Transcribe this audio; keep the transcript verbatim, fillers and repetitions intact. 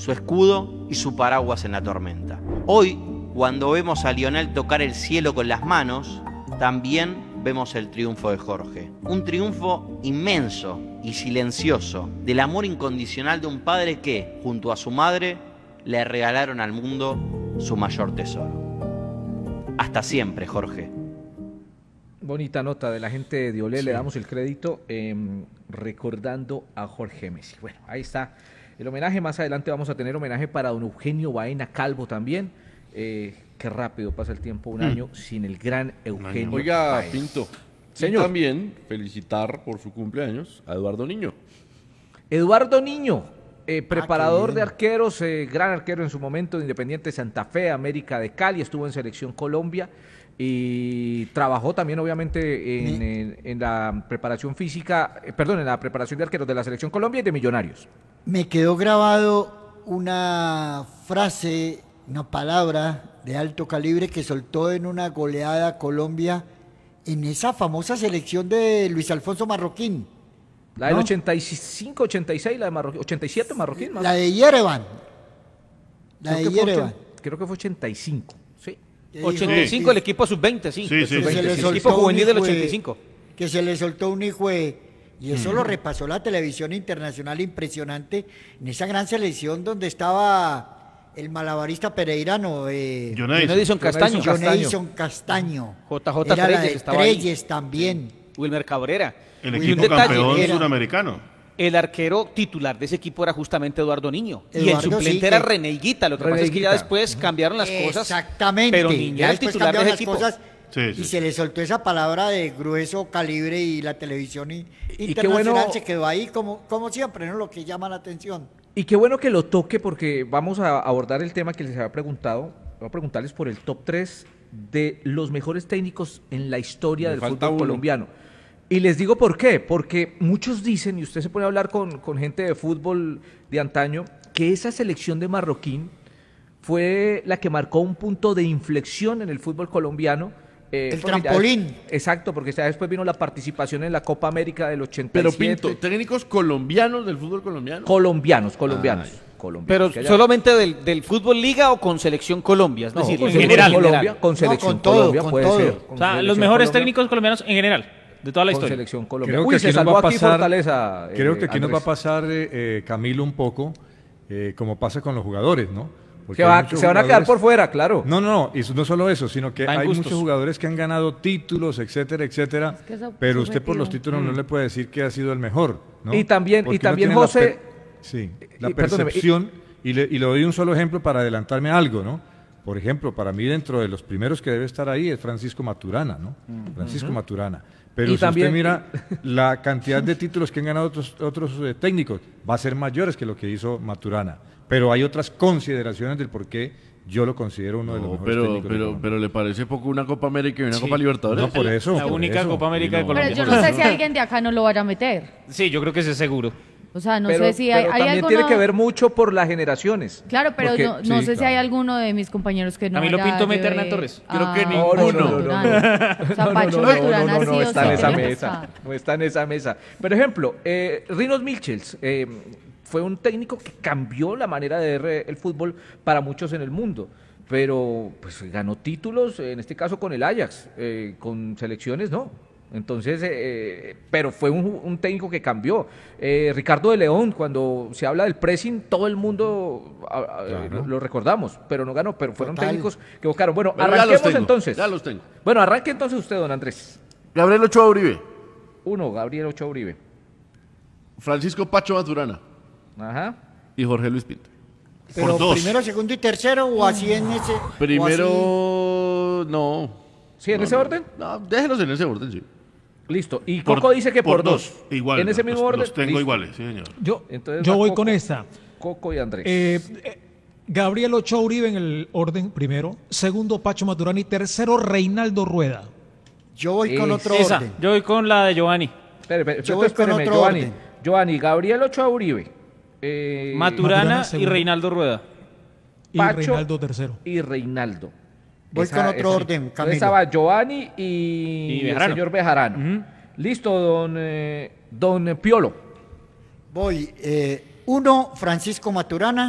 su escudo y su paraguas en la tormenta. Hoy, cuando vemos a Lionel tocar el cielo con las manos, también vemos el triunfo de Jorge. Un triunfo inmenso y silencioso del amor incondicional de un padre que, junto a su madre, le regalaron al mundo su mayor tesoro. Hasta siempre, Jorge. Bonita nota de la gente de Olé, sí. Le damos el crédito eh, recordando a Jorge Messi. Bueno, ahí está el homenaje. Más adelante vamos a tener homenaje para don Eugenio Baena Calvo también. Eh, qué rápido pasa el tiempo, un mm. año sin el gran Eugenio. Oiga, Baena. Pinto, señor. Y también felicitar por su cumpleaños a Eduardo Niño. Eduardo Niño, eh, preparador ah, de arqueros, eh, gran arquero en su momento de Independiente Santa Fe, América de Cali, estuvo en Selección Colombia y trabajó también obviamente en, sí. en, en la preparación física, eh, perdón, en la preparación de arqueros de la Selección Colombia y de Millonarios. Me quedó grabado una frase, una palabra de alto calibre que soltó en una goleada a Colombia en esa famosa selección de Luis Alfonso Marroquín. La del ¿no? ochenta y cinco, ochenta y seis, la de Marroquín, ochenta y siete Marroquín. La de Yerevan. La creo de Yerevan. Creo que fue ochenta y cinco, sí. ochenta y cinco, sí. El equipo sub veinte, sí. Sí, sí, sub veinte, sí. El equipo juvenil del ochenta y cinco. Que se le soltó un hijo de... Y eso mm. lo repasó la televisión internacional, impresionante, en esa gran selección donde estaba el malabarista pereirano. Eh, John Edison Castaño. John Edison Castaño. J J Era Treyes la de estaba Treyes ahí. también. Wilmer Cabrera. El y equipo detalle, campeón era, suramericano. El arquero titular de ese equipo era justamente Eduardo Niño. Eduardo, y el suplente sí, era que... René Higuita. Lo que René pasa es que ya Higuita. después cambiaron las cosas. Exactamente. Pero Niño ya era el después titular de ese las equipo. Cosas, sí, sí. Y se le soltó esa palabra de grueso calibre y la televisión y internacional bueno, se quedó ahí como, como siempre, ¿no? Lo que llama la atención. Y qué bueno que lo toque porque vamos a abordar el tema que les había preguntado. Voy a preguntarles por el top tres de los mejores técnicos en la historia Me del falta fútbol uno. colombiano. Y les digo por qué, porque muchos dicen, y usted se pone a hablar con, con gente de fútbol de antaño, que esa selección de Marroquín fue la que marcó un punto de inflexión en el fútbol colombiano. Eh, el trampolín. Ya, exacto, porque ya después vino la participación en la Copa América del ochenta y Pero siete. Pinto, técnicos colombianos del fútbol colombiano. Colombianos, colombianos. Ay. colombianos Pero solamente del, del fútbol liga o con selección Colombia, es no, decir, con en general. Colombia, general. con selección no, con todo, Colombia con puede todo. ser. O sea, los mejores Colombia, técnicos colombianos en general, de toda la con historia. selección Colombia. Creo Uy, que se aquí nos salvó va a aquí pasar, Fortaleza. creo eh, que aquí Andrés. nos va a pasar eh, eh, Camilo un poco, eh, como pasa con los jugadores, ¿no? Se, va, se van a quedar por fuera, claro. No, no, no, y no solo eso, sino que Hay hay gustos. muchos jugadores que han ganado títulos, etcétera, etcétera, Es que eso- pero eso usted por los retiro. títulos no le puede decir que ha sido el mejor, ¿no? Y también- Porque y también, uno tiene José- la per- sí, la y- perdóneme, y- percepción, y, le, y le doy un solo ejemplo para adelantarme a algo, ¿no? Por ejemplo, para mí dentro de los primeros que debe estar ahí es Francisco Maturana, ¿no? Francisco Maturana. Pero Y si también- usted mira la cantidad de títulos que han ganado otros, otros eh, técnicos, va a ser mayores que lo que hizo Maturana. Pero hay otras consideraciones del por qué yo lo considero uno de los No, mejores pero, técnicos de pero, Colombia. pero ¿le parece poco una Copa América y una Sí. Copa Libertadores? No, por eso. La por única eso. Copa América de No. Colombia. Pero yo no sé si alguien de acá no lo vaya a meter. Sí, yo creo que sí, seguro. O sea, no pero, sé si hay, pero hay también alguno... tiene que ver mucho por las generaciones. Claro, pero Porque- no, no sí, sé si claro. hay alguno de mis compañeros que no A mí lo vaya Pinto mete lleve Hernán Torres. Creo a que Pacho ninguno. No, no, no, no, Maturana. O sea, Pacho Maturana no, sí o está sí en esa tiene que mesa, estar. no está en esa mesa. Por ejemplo, eh, Rinos Michels eh, fue un técnico que cambió la manera de ver el fútbol para muchos en el mundo, pero pues ganó títulos, en este caso con el Ajax, eh, con selecciones no. Entonces, eh, pero fue un, un técnico que cambió. Eh, Ricardo de León, cuando se habla del pressing, todo el mundo a- a- Claro. lo, lo recordamos, pero no ganó, pero fueron Total. técnicos que buscaron. Bueno, Pero ya los arranquemos tengo, entonces. ya los tengo. Bueno, arranque entonces usted, don Andrés. Gabriel Ochoa Uribe, Uno, Gabriel Ochoa Uribe. Francisco Pacho Maturana Ajá. y Jorge Luis Pinto. Pero Por dos. primero, segundo y tercero, o así en ese... o así- Primero, no. ¿Sí, en No, ese no. orden? No, déjelos en ese orden, sí. Listo. Y Por- Coco dice que por, dos. Igual. ¿En ese los- mismo orden? Los tengo Listo. iguales, sí, señor. Yo, Entonces yo va voy Coco, con esta. Coco y Andrés. Eh, eh, Gabriel Ochoa Uribe en el orden primero, segundo Pacho Maturana y tercero Reinaldo Rueda. Yo voy con Es- otro Esa, orden. yo voy con la de Giovanni. Espere, espere, yo voy espere, con espéreme, otro Giovanni. orden. Giovanni, Gabriel Ochoa Uribe. eh, Maturana Maturana y segundo. Reinaldo Rueda. Y Pacho Reinaldo tercero. y Reinaldo. Voy con otro orden, Entonces Camilo. estaba Giovanni y, Y el Bejarano. señor Bejarano. Ujú. Listo, don, eh, don Piolo. Voy, eh, uno, Francisco Maturana.